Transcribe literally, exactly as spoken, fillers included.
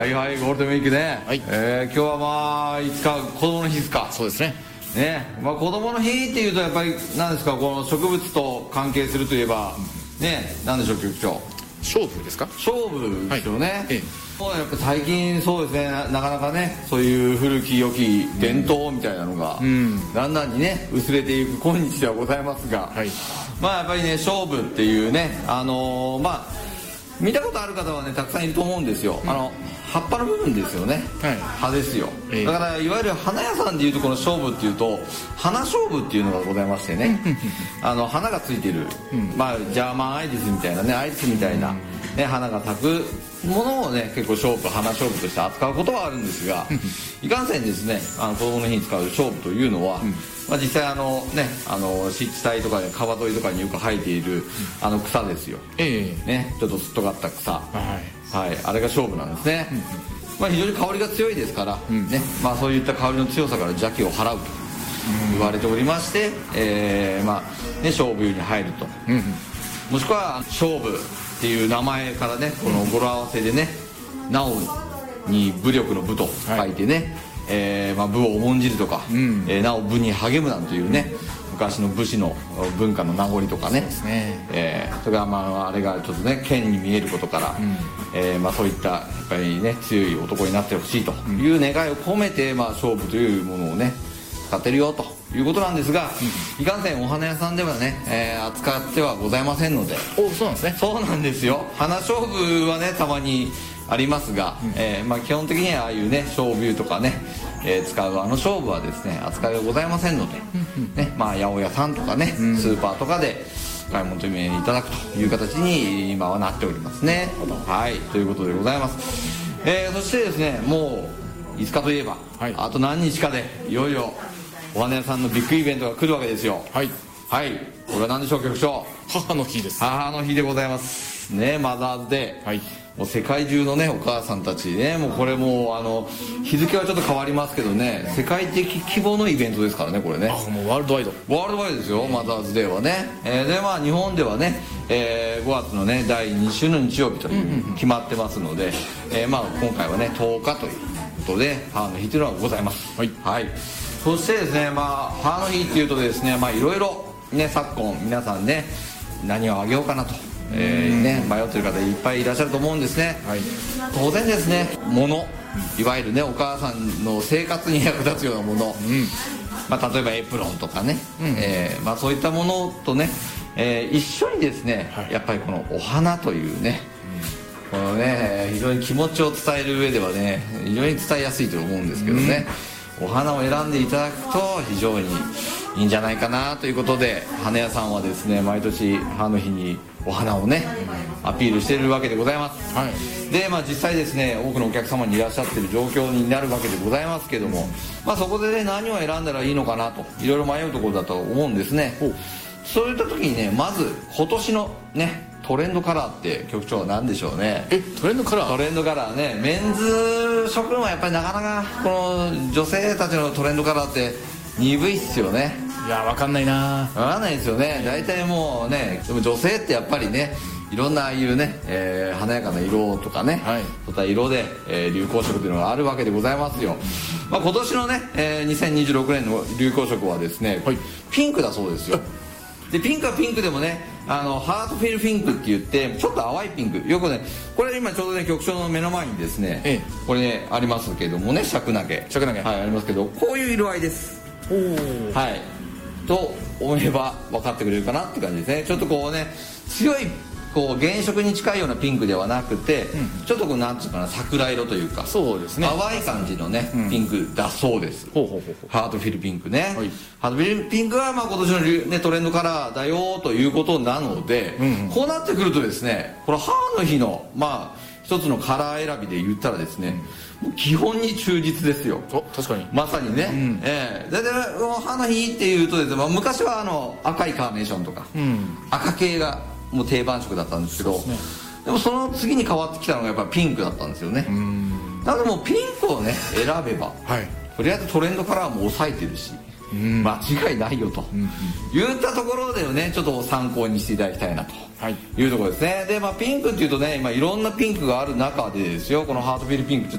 はいはい、ゴールデンウィークね、 はい、 えー、今日はまあいつか子供の日ですか。 そうですね。 ね、まあ、子供の日っていうとやっぱり何ですか、この植物と関係するといえばね、何でしょう局長。 勝負ですか。 勝負ですよね、はい、ええ、もうやっぱ最近そうですね、な, なかなかね、そういう古き良き伝統みたいなのが、うん、だんだんにね薄れていく今日ではございますが、はい、まあやっぱりね勝負っていうね、あのー、まあ見たことある方はねたくさんいると思うんですよ、うん、あの葉っぱの部分ですよね、はい、葉ですよ、えー、だからいわゆる花屋さんでいうとこの勝負っていうと花勝負っていうのがございましてねあの花がついてる、うん、まあジャーマンアイリスみたいなね、アイリスみたいな、ね、花が咲くものをね結構勝負、花勝負として扱うことはあるんですがいかんせんですね、あの子供の日に使う勝負というのは、うん、まあ、実際あのね、あの湿地帯とかで川沿いとかによく生えている、うん、あの草ですよ、えー、ね、ちょっとすっとがった草、はいはい、あれが勝負なんですね、うん、まあ、非常に香りが強いですから、うん、ね、まあ、そういった香りの強さから邪気を払うと言われておりまして、えーまあね、勝負湯に入ると、うん、もしくは勝負っていう名前からね、この語呂合わせでね、なおに武力の武と書いてね、はい、えーまあ、武を重んじるとか、うん、えー、なお武に励むなんていうね、昔の武士の文化の名残とかね、 そ, ね、えー、それがまああれがちょっとね剣に見えることから、うん、えーまあ、そういったやっぱりね強い男になってほしいという願いを込めて、まあ、勝負というものをね使ってるよということなんですが、うん、いかんせんお花屋さんではね、えー、扱ってはございませんので。 お、そうなんですね。 そうなんですよ。花勝負はねたまにありますが、うん、えーまあ、基本的にはああいうね勝負とかね、えー、使うあの勝負はですね扱いがございませんので、うん、ね、まあ、八百屋さんとかね、うん、スーパーとかで買い求めいただくという形に今はなっておりますね。はい、ということでございます、えー、そしてですね、もういつかといえば、はい、あと何日かでいよいよお花屋さんのビッグイベントが来るわけですよ。はいはい、これは何でしょう局長。 母の日です。 母の日でございますね、マザーズデー、はい、もう世界中のねお母さんたちね、もうこれもうあの日付はちょっと変わりますけどね、世界的規模のイベントですからね、これね。 あ、もうワールドワイドワールドワイドですよ、マザーズデーはね、えー、でまあ日本ではね、えー、ごがつのねだいに週の日曜日という決まってますので、えー、まあ今回はねとおかということで母の日というのはございます。はい、はい、そしてですね、まあ母の日っていうとですね、まあいろいろね昨今皆さんね何をあげようかなと、えーね、迷ってる方いっぱいいらっしゃると思うんですね。はい、当然ですね、物、いわゆるねお母さんの生活に役立つようなもの、うん、まあ、例えばエプロンとかね、うん、えーまあ、そういったものとね、えー、一緒にですね、はい、やっぱりこのお花というね、うん、このね非常に気持ちを伝える上ではね非常に伝えやすいと思うんですけどね、うん、お花を選んでいただくと非常にいいんじゃないかなということで、花屋さんはですね毎年母の日にお花をねアピールしているわけでございます。はい、で、まあ、実際ですね多くのお客様にいらっしゃっている状況になるわけでございますけども、まあ、そこでね何を選んだらいいのかなといろいろ迷うところだと思うんですね。そういった時にねまず今年のねトレンドカラーって局長は何でしょうね。 え、トレンドカラートレンドカラーね、メンズ諸君はやっぱりなかなかこの女性たちのトレンドカラーって鈍いっすよね。 いや分かんないな分かんないですよね。大体もうね、でも女性ってやっぱりねいろんなああいうね、えー、華やかな色とかね、はい、そういった色で、えー、流行色というのがあるわけでございますよ。まあ、今年のね、えー、にせんにじゅうろくねんの流行色はですね、はい、ピンクだそうですよ。でピンクはピンクでもね、あのハートフィルピンクって言ってちょっと淡いピンク、よくねこれ今ちょうどね局長の目の前にですね、ええ、これねありますけどもね、尺投げ尺投げ、 はい、ありますけど、こういう色合いです。おお、はい、と思えば分かってくれるかなって感じですね。ちょっとこうね強いこう原色に近いようなピンクではなくて、うん、ちょっとこうなんていうかな桜色というか、 そうですね、 淡い感じのね、うん、ピンクだそうです。ほうほうほうほう、ハートフィルピンクね、はい、ハートフィルピンクはまあ今年の、ね、トレンドカラーだよということなので、うんうん、こうなってくるとですね、これ母の日のまあ一つのカラー選びで言ったらですね、もう基本に忠実ですよ。 お、確かにまさにね、うん、えー、でで母の日っていうとですね、まあ、昔はあの赤いカーネーションとか、うん、赤系がもう定番色だったんですけど、 で,、ね、でもその次に変わってきたのがやっぱピンクだったんですよね。なのでもうピンクをね選べば、はい、とりあえずトレンドカラーも抑えてるし、 うん、間違いないよと、うんうん、言ったところでねちょっと参考にしていただきたいなというところですね。で、まあ、ピンクっていうとね今いろんなピンクがある中でですよ、このハートフィルピンク